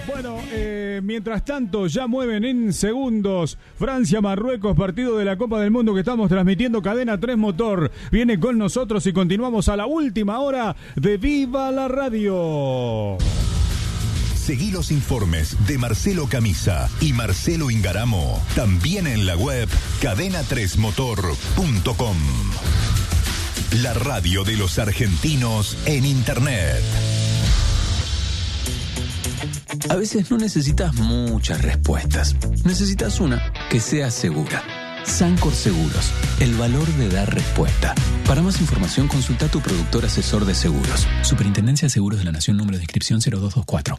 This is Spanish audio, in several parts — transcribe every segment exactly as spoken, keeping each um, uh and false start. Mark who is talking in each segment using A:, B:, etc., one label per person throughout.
A: Bueno, eh, mientras tanto ya mueven en segundos Francia-Marruecos, partido de la Copa del Mundo que estamos transmitiendo. Cadena tres Motor viene con nosotros y continuamos a la última hora de Viva la Radio.
B: Seguí los informes de Marcelo Camisa y Marcelo Ingaramo también en la web cadena tres motor punto com. La radio de los argentinos en Internet.
C: A veces no necesitas muchas respuestas. Necesitas una que sea segura. Sancor Seguros, el valor de dar respuesta. Para más información, consulta a tu productor asesor de seguros. Superintendencia de Seguros de la Nación, número de inscripción cero dos dos cuatro.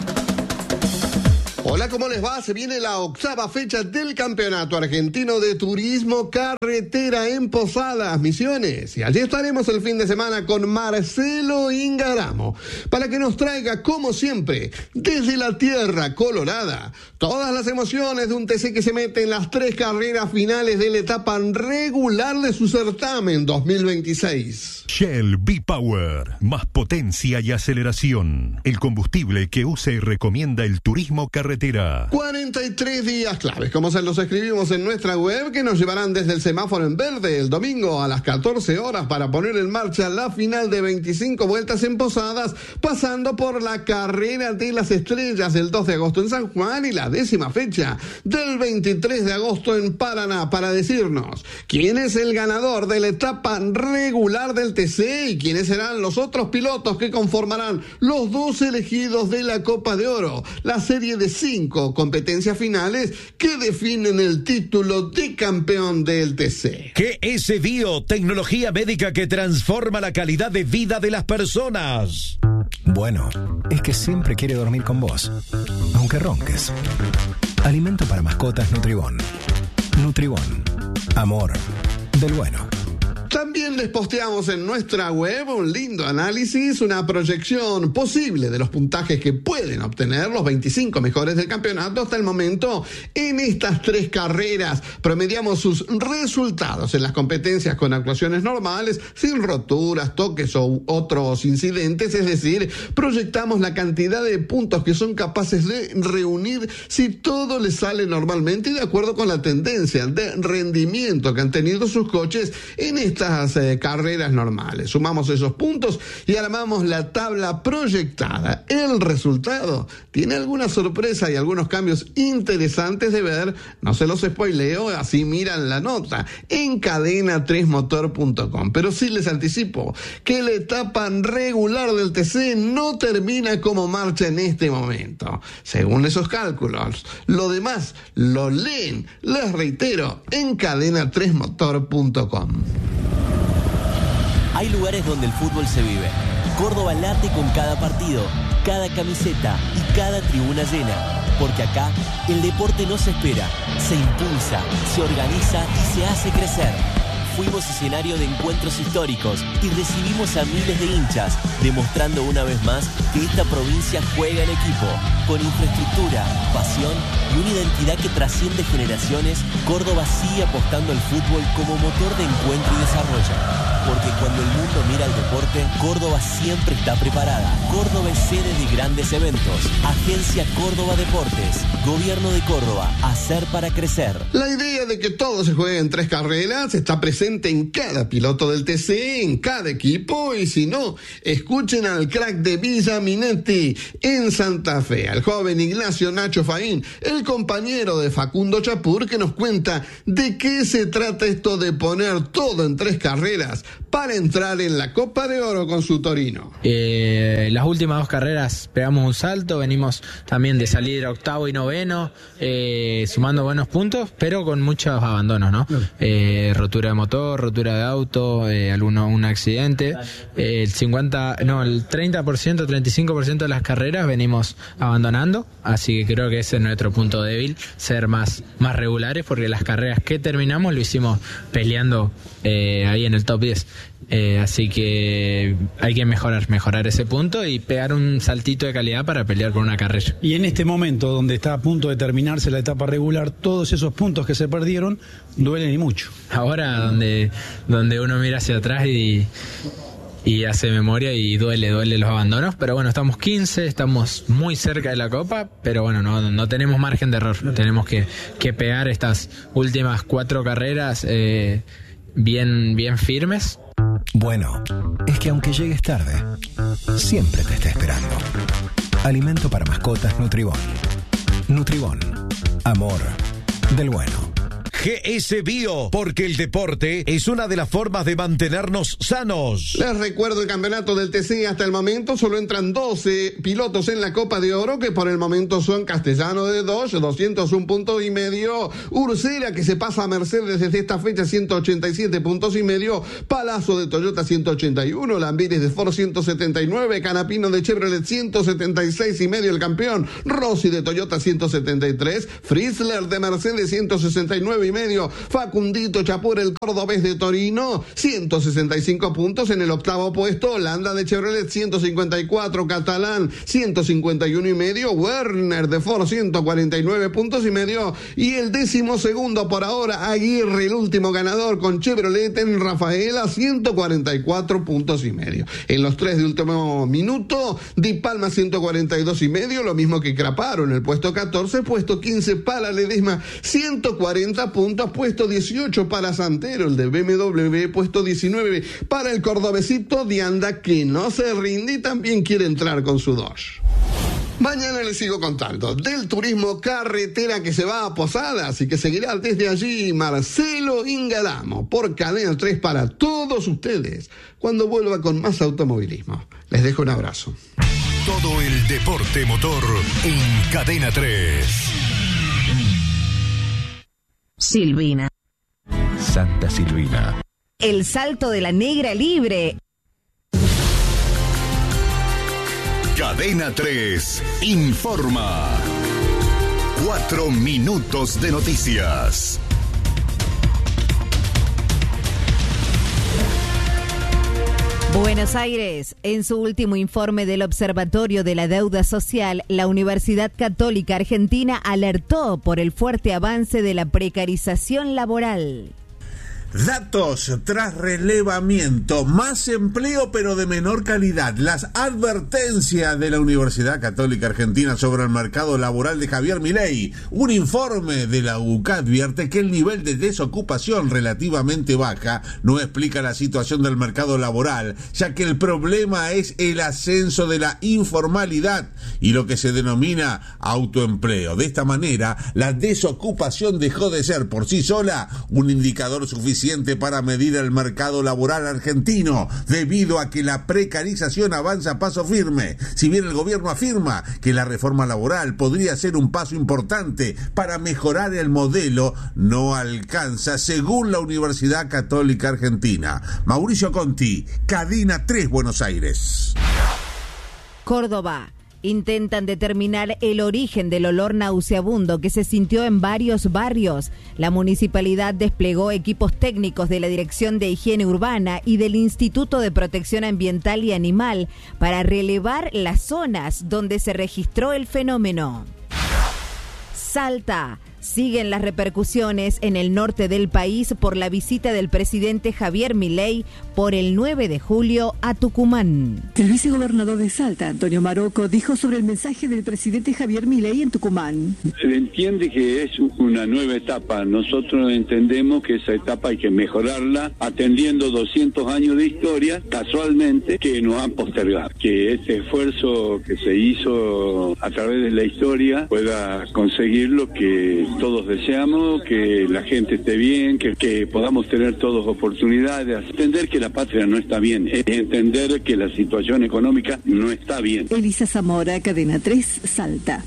D: Hola, ¿cómo les va? Se viene la octava fecha del Campeonato Argentino de Turismo Carretera en Posadas, Misiones. Y allí estaremos el fin de semana con Marcelo Ingaramo para que nos traiga, como siempre, desde la tierra colorada, todas las emociones de un T C que se mete en las tres carreras finales de la etapa regular de su certamen dos mil veintiséis.
B: Shell V-Power, más potencia y aceleración. El combustible que usa y recomienda el turismo carretera.
D: cuarenta y tres días claves, como se los escribimos en nuestra web, que nos llevarán desde el semáforo en verde el domingo a las catorce horas para poner en marcha la final de veinticinco vueltas en Posadas, pasando por la carrera de las estrellas del dos de agosto en San Juan y la décima fecha del veintitrés de agosto en Paraná, para decirnos quién es el ganador de la etapa regular del T C y quiénes serán los otros pilotos que conformarán los dos elegidos de la Copa de Oro, la serie de cinco competencias finales que definen el título de campeón del T C.
E: G S Bio, tecnología médica que transforma la calidad de vida de las personas.
F: Bueno, es que siempre quiere dormir con vos, aunque ronques. Alimento para mascotas Nutribón. Nutribón, amor del bueno.
D: También les posteamos en nuestra web un lindo análisis, una proyección posible de los puntajes que pueden obtener los veinticinco mejores del campeonato hasta el momento en estas tres carreras. Promediamos sus resultados en las competencias con actuaciones normales, sin roturas, toques o otros incidentes, es decir, proyectamos la cantidad de puntos que son capaces de reunir si todo les sale normalmente y de acuerdo con la tendencia de rendimiento que han tenido sus coches en esta Eh, carreras normales. Sumamos esos puntos y armamos la tabla proyectada. El resultado tiene alguna sorpresa y algunos cambios interesantes de ver. No se los spoileo, así miran la nota en cadena tres motor punto com. Pero sí les anticipo que la etapa regular del T C no termina como marcha en este momento. Según esos cálculos, lo demás lo leen, les reitero, en cadena tres motor punto com.
G: Hay lugares donde el fútbol se vive. Córdoba late con cada partido, cada camiseta y cada tribuna llena. Porque acá el deporte no se espera, se impulsa, se organiza y se hace crecer. Fuimos escenario de encuentros históricos y recibimos a miles de hinchas, demostrando una vez más que esta provincia juega en equipo. Con infraestructura, pasión y una identidad que trasciende generaciones, Córdoba sigue apostando al fútbol como motor de encuentro y desarrollo. Porque cuando el mundo mira al deporte, Córdoba siempre está preparada. Córdoba es sede de grandes eventos. Agencia Córdoba Deportes. Gobierno de Córdoba. Hacer para crecer.
D: La idea de que todo se juegue en tres carreras está presente en cada piloto del T C, en cada equipo, y si no, escuchen al crack de Villa Minetti en Santa Fe, al joven Ignacio Nacho Faín, el compañero de Facundo Chapur, que nos cuenta de qué se trata esto de poner todo en tres carreras para entrar en la Copa de Oro con su Torino.
H: Eh, las últimas dos carreras pegamos un salto, venimos también de salir octavo y noveno, eh, sumando buenos puntos, pero con muchos abandonos, ¿no? Eh, rotura de motor, rotura de auto, eh, alguno, un accidente. Eh, el cincuenta, no, el treinta por ciento, treinta y cinco por ciento de las carreras venimos abandonando, así que creo que ese es nuestro punto débil, ser más, más regulares, porque las carreras que terminamos lo hicimos peleando eh, ahí en el top diez. Eh, así que hay que mejorar, mejorar ese punto y pegar un saltito de calidad para pelear por una carrera.
I: Y en este momento donde está a punto de terminarse la etapa regular, todos esos puntos que se perdieron duelen y mucho.
H: Ahora donde, donde uno mira hacia atrás y, y hace memoria y duele, duele los abandonos, pero bueno, estamos quince, estamos muy cerca de la Copa, pero bueno, no, no tenemos margen de error, tenemos que, que pegar estas últimas cuatro carreras eh, bien, bien firmes.
F: Bueno, es que aunque llegues tarde, siempre te está esperando. Alimento para mascotas Nutribón. Nutribón, amor del bueno.
E: G S Bio, porque el deporte es una de las formas de mantenernos sanos.
D: Les recuerdo el campeonato del T C. Hasta el momento solo entran doce pilotos en la Copa de Oro, que por el momento son Castellano de Dodge, doscientos un puntos y medio, Ursera, que se pasa a Mercedes desde esta fecha, ciento ochenta y siete puntos y medio, Palazzo de Toyota, ciento ochenta y uno, Lambiris de Ford, ciento setenta y nueve, Canapino de Chevrolet, ciento setenta y seis y medio el campeón, Rossi de Toyota, ciento setenta y tres, Frizzler de Mercedes, ciento sesenta y nueve y medio, Facundito Chapur, el cordobés de Torino, ciento sesenta y cinco puntos. En el octavo puesto, Landa de Chevrolet, ciento cincuenta y cuatro, Catalán, ciento cincuenta y uno y medio, Werner de Ford, ciento cuarenta y nueve puntos y medio, y el décimo segundo por ahora, Aguirre, el último ganador con Chevrolet en Rafaela, ciento cuarenta y cuatro puntos y medio. En los tres de último minuto, Di Palma, ciento cuarenta y dos y medio, lo mismo que Craparo en el puesto catorce, puesto quince para Ledesma, ciento cuarenta puntos, puesto dieciocho para Santero, el de B M W, puesto diecinueve para el cordobesito Dianda, que no se rinde y también quiere entrar con su Dodge. Mañana les sigo contando del turismo carretera que se va a Posadas y que seguirá desde allí Marcelo Ingaramo por Cadena tres para todos ustedes cuando vuelva con más automovilismo. Les dejo un abrazo.
B: Todo el deporte motor en Cadena tres.
J: Silvina.
B: Santa Silvina.
J: El salto de la negra libre.
B: Cadena tres informa. Cuatro minutos de noticias.
J: Buenos Aires. En su último informe del Observatorio de la Deuda Social, la Universidad Católica Argentina alertó por el fuerte avance de la precarización laboral.
K: Datos tras relevamiento, más empleo pero de menor calidad. Las advertencias de la Universidad Católica Argentina sobre el mercado laboral de Javier Milei. Un informe de la U C A advierte que el nivel de desocupación relativamente baja no explica la situación del mercado laboral, ya que el problema es el ascenso de la informalidad y lo que se denomina autoempleo. De esta manera, la desocupación dejó de ser por sí sola un indicador suficiente para medir el mercado laboral argentino, debido a que la precarización avanza a paso firme. Si bien el gobierno afirma que la reforma laboral podría ser un paso importante para mejorar el modelo, no alcanza, según la Universidad Católica Argentina. Mauricio Conti, Cadena tres, Buenos Aires.
J: Córdoba. Intentan determinar el origen del olor nauseabundo que se sintió en varios barrios. La municipalidad desplegó equipos técnicos de la Dirección de Higiene Urbana y del Instituto de Protección Ambiental y Animal para relevar las zonas donde se registró el fenómeno. Salta. Siguen las repercusiones en el norte del país por la visita del presidente Javier Milei por el nueve de julio a Tucumán.
L: El vicegobernador de Salta, Antonio Marocco, dijo sobre el mensaje del presidente Javier Milei en Tucumán.
M: Se entiende que es una nueva etapa. Nosotros entendemos que esa etapa hay que mejorarla atendiendo doscientos años de historia, casualmente, que nos han postergado. Que este esfuerzo que se hizo a través de la historia pueda conseguir lo que todos deseamos, que la gente esté bien, que, que podamos tener todos oportunidades. Entender que la patria no está bien, es entender que la situación económica no está bien.
L: Elisa Zamora, Cadena tres, Salta.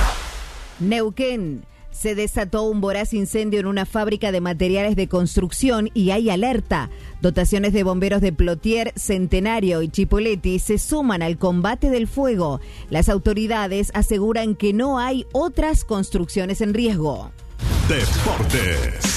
J: Neuquén. Se desató un voraz incendio en una fábrica de materiales de construcción y hay alerta. Dotaciones de bomberos de Plotier, Centenario y Chipoleti se suman al combate del fuego. Las autoridades aseguran que no hay otras construcciones en riesgo.
B: Deportes.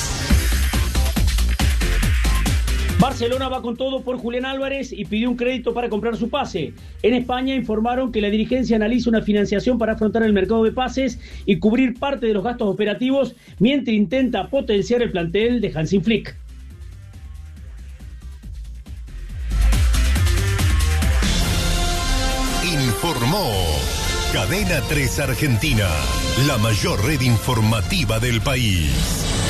N: Barcelona va con todo por Julián Álvarez y pidió un crédito para comprar su pase. En España informaron que la dirigencia analiza una financiación para afrontar el mercado de pases y cubrir parte de los gastos operativos mientras intenta potenciar el plantel de Hansi Flick.
B: Cadena tres Argentina, la mayor red informativa del país.